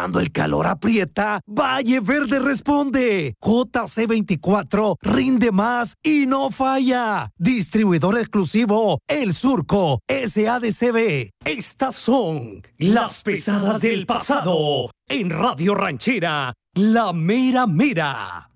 Cuando el calor aprieta, Valle Verde responde. JC24 rinde más y no falla. Distribuidor exclusivo El Surco SADCB. Estas son las pesadas del pasado en Radio Ranchera, La Mera Mera.